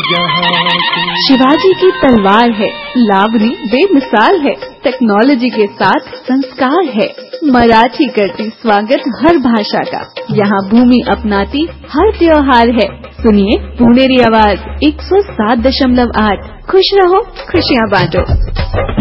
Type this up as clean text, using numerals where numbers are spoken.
जहाँ की। शिवाजी की तलवार है, लावणी बेमिसाल है, टेक्नोलॉजी के साथ संस्कार है। मराठी करती स्वागत हर भाषा का, यहाँ भूमि अपनाती हर त्योहार है। सुनिए पुणेरी आवाज 107.8। खुश रहो, खुशियाँ बांटो।